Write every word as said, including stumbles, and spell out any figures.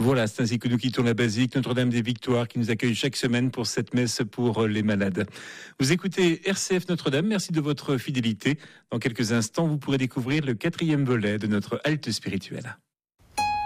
Voilà, c'est ainsi que nous quittons la basilique Notre-Dame des Victoires qui nous accueille chaque semaine pour cette messe pour les malades. Vous écoutez R C F Notre-Dame, merci de votre fidélité. Dans quelques instants, vous pourrez découvrir le quatrième volet de notre halte spirituelle.